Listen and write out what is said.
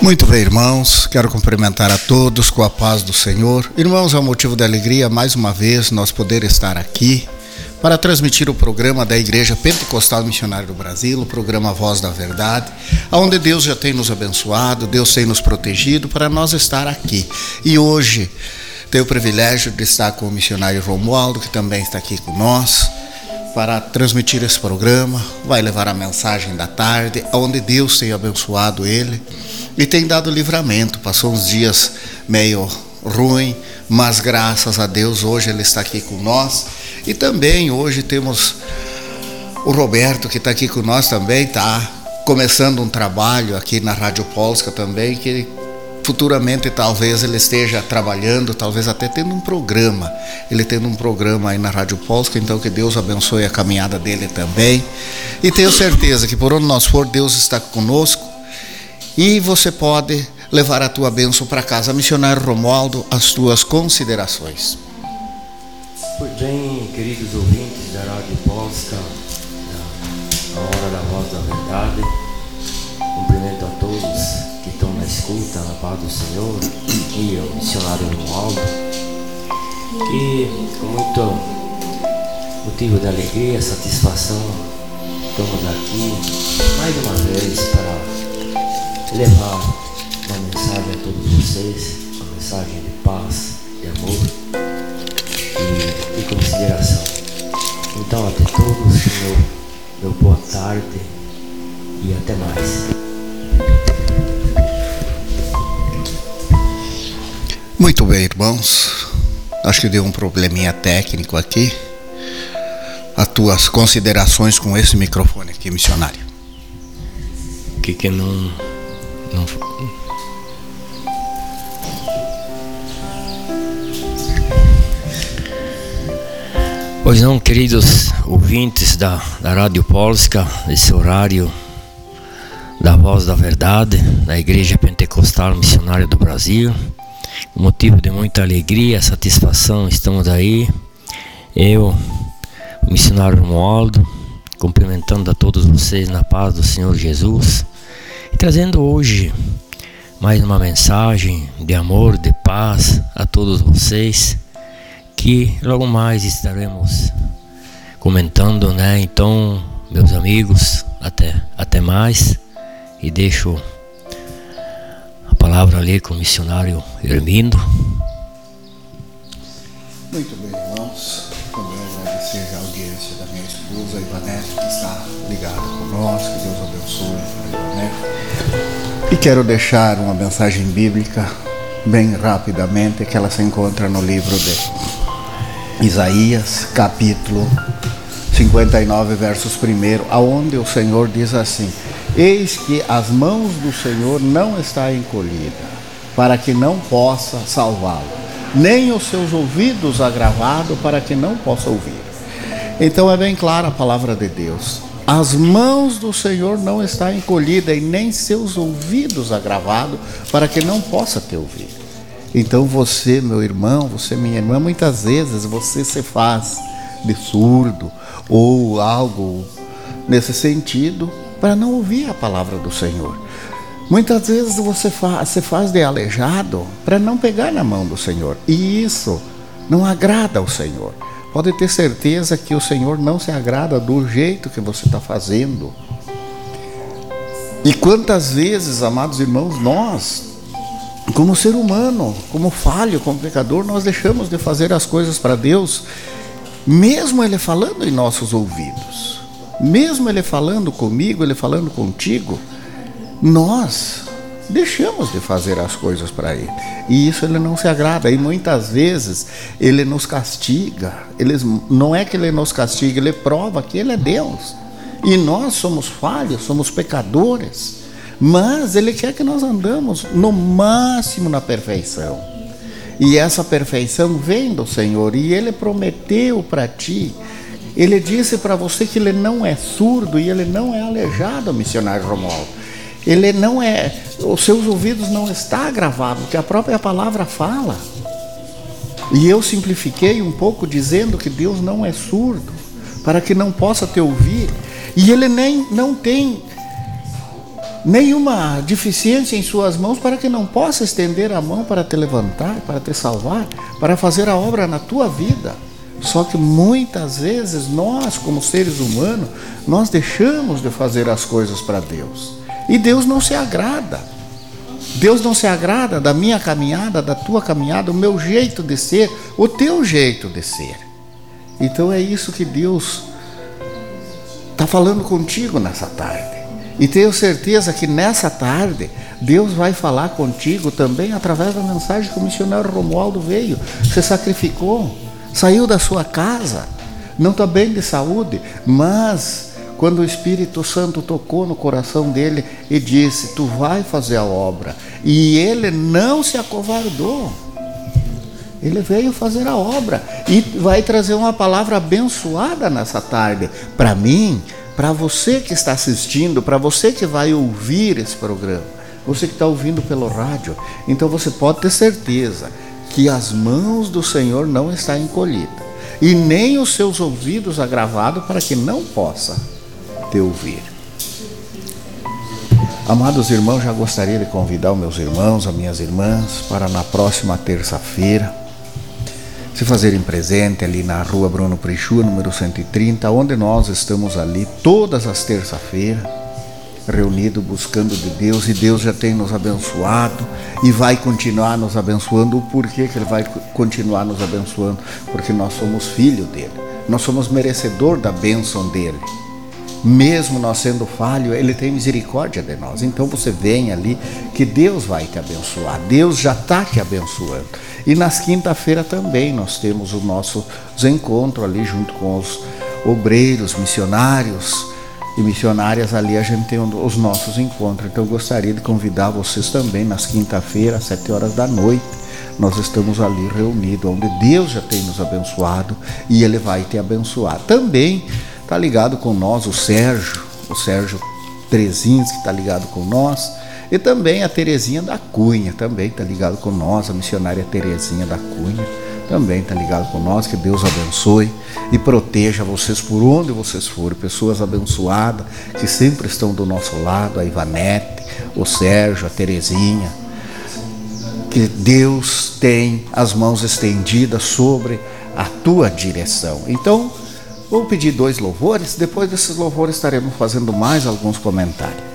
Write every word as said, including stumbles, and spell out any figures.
Muito bem, irmãos, quero cumprimentar a todos com a paz do Senhor. Irmãos, é um motivo de alegria mais uma vez nós poder estar aqui para transmitir o programa da Igreja Pentecostal Missionária do Brasil, o programa Voz da Verdade, onde Deus já tem nos abençoado, Deus tem nos protegido para nós estar aqui. E hoje tenho o privilégio de estar com o missionário Romualdo, que também está aqui com nós, para transmitir esse programa. Vai levar a mensagem da tarde, onde Deus tem abençoado ele e tem dado livramento. Passou uns dias meio ruim, mas graças a Deus hoje ele está aqui com nós. E também hoje temos o Roberto, que está aqui com nós também, está começando um trabalho aqui na Rádio Polska também, que futuramente talvez ele esteja trabalhando, talvez até tendo um programa, ele tendo um programa aí na Rádio Polska. Então que Deus abençoe a caminhada dele também, e tenho certeza que por onde nós for, Deus está conosco, e você pode levar a tua bênção para casa. Missionário Romualdo, as tuas considerações. Pois bem, queridos ouvintes da Rádio Polska, da Hora da Voz da Verdade, cumprimento a todos que estão na escuta, na paz do Senhor, e o missionário Romualdo, que com muito motivo de alegria, satisfação, estamos aqui mais uma vez para levar uma mensagem a todos vocês, uma mensagem de paz, de amor e, e consideração. Então, até todos, meu, meu boa tarde e até mais. Muito bem, irmãos, acho que deu um probleminha técnico aqui. As tuas considerações com esse microfone aqui, missionário. O que que não... não... Pois não, queridos ouvintes da, da Rádio Polska, desse horário da Voz da Verdade, da Igreja Pentecostal Missionária do Brasil, motivo de muita alegria, satisfação, estamos aí, eu, o missionário Romualdo, cumprimentando a todos vocês na paz do Senhor Jesus, e trazendo hoje mais uma mensagem de amor, de paz a todos vocês, que logo mais estaremos comentando, né? Então, meus amigos, até, até mais, e deixo a palavra ali com o missionário Hermindo. Muito bem, irmãos, também agradecer a audiência da minha esposa Ivanete, que está ligada conosco. Que Deus abençoe a Ivanete. E quero deixar uma mensagem bíblica bem rapidamente, que ela se encontra no livro de Isaías, capítulo cinquenta e nove, versos primeiro, aonde o Senhor diz assim: eis que as mãos do Senhor não está encolhida, para que não possa salvá-lo, nem os seus ouvidos agravados, para que não possa ouvir. Então é bem clara a palavra de Deus. As mãos do Senhor não está encolhida, e nem seus ouvidos agravados, para que não possa te ouvir. Então você, meu irmão, você, minha irmã, muitas vezes você se faz de surdo ou algo nesse sentido para não ouvir a palavra do Senhor. Muitas vezes você faz, se faz de aleijado para não pegar na mão do Senhor, e isso não agrada ao Senhor. Pode ter certeza que o Senhor não se agrada do jeito que você está fazendo. E quantas vezes, amados irmãos, nós, como ser humano, como falho, como pecador, nós deixamos de fazer as coisas para Deus, mesmo Ele falando em nossos ouvidos, mesmo Ele falando comigo, Ele falando contigo, nós deixamos de fazer as coisas para Ele, e isso Ele não se agrada. E muitas vezes Ele nos castiga. Ele, não é que Ele nos castiga, Ele prova que Ele é Deus, e nós somos falhos, somos pecadores, mas Ele quer que nós andamos no máximo na perfeição, e essa perfeição vem do Senhor. E Ele prometeu para ti, Ele disse para você que Ele não é surdo e Ele não é aleijado, missionário Romualdo. Ele não é, os seus ouvidos não está gravado, porque a própria palavra fala. E eu simplifiquei um pouco dizendo que Deus não é surdo, para que não possa te ouvir, e Ele nem não tem nenhuma deficiência em suas mãos para que não possa estender a mão para te levantar, para te salvar, para fazer a obra na tua vida. Só que muitas vezes nós, como seres humanos, nós deixamos de fazer as coisas para Deus. E Deus não se agrada. Deus não se agrada da minha caminhada, da tua caminhada, o meu jeito de ser, o teu jeito de ser. Então é isso que Deus está falando contigo nessa tarde. E tenho certeza que nessa tarde Deus vai falar contigo também através da mensagem que o missionário Romualdo veio. Você sacrificou, saiu da sua casa, não está bem de saúde, mas quando o Espírito Santo tocou no coração dele e disse, tu vai fazer a obra, e ele não se acovardou, ele veio fazer a obra e vai trazer uma palavra abençoada nessa tarde para mim, para você que está assistindo, para você que vai ouvir esse programa, você que está ouvindo pelo rádio. Então você pode ter certeza que as mãos do Senhor não estão encolhidas e nem os seus ouvidos agravados para que não possa te ouvir. Amados irmãos, já gostaria de convidar os meus irmãos, as minhas irmãs, para na próxima terça-feira se fazerem presente ali na rua Bruno Prichua, número cento e trinta, onde nós estamos ali todas as terças-feiras, reunidos buscando de Deus, e Deus já tem nos abençoado e vai continuar nos abençoando. O porquê que Ele vai continuar nos abençoando? Porque nós somos filhos dEle, nós somos merecedor da bênção dEle. Mesmo nós sendo falho, Ele tem misericórdia de nós. Então você vem ali que Deus vai te abençoar, Deus já está te abençoando. E nas quinta-feiras também nós temos o nosso encontro ali junto com os obreiros, missionários e missionárias. Ali a gente tem os nossos encontros. Então eu gostaria de convidar vocês também nas quinta-feiras, às sete horas da noite. Nós estamos ali reunidos, onde Deus já tem nos abençoado e Ele vai te abençoar. Também está ligado com nós o Sérgio, o Sérgio Trezins, que está ligado com nós, e também a Terezinha da Cunha, também está ligado com nós, a missionária Terezinha da Cunha, também está ligado com nós. Que Deus abençoe e proteja vocês por onde vocês forem, pessoas abençoadas que sempre estão do nosso lado, a Ivanete, o Sérgio, a Terezinha. Que Deus tem as mãos estendidas sobre a tua direção. Então, vou pedir dois louvores, depois desses louvores estaremos fazendo mais alguns comentários.